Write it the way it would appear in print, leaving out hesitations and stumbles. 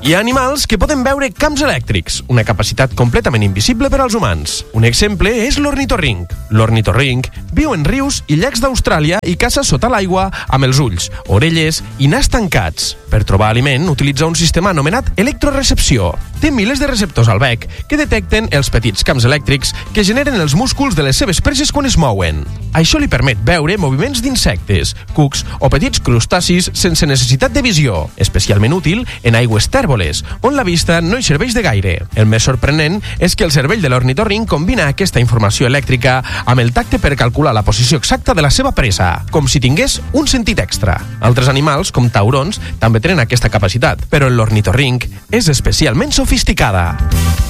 Hi ha animals que poden veure camps elèctrics, una capacitat completament invisible per als humans. Un exemple és l'ornitorrinc. L'ornitorrinc viu en rius i llacs d'Austràlia i caça sota l'aigua amb els ulls, orelles i nas tancats. Per trobar aliment utilitza un sistema anomenat electrorecepció. Té milers de receptors al bec que detecten els petits camps elèctrics que generen els músculs de les seves preses quan es mouen. Això li permet veure moviments d'insectes, cucs o petits crustacis sense necessitat de visió, especialment útil en aigües tèrboles, on la vista no hi serveix de gaire. El més sorprenent és que el cervell de l'ornitorrinc combina aquesta informació elèctrica amb el tacte per calcular la posició exacta de la seva presa, com si tingués un sentit extra. Altres animals, com taurons, també tenen aquesta capacitat, però l'ornitorrinc és especialment sofisticada.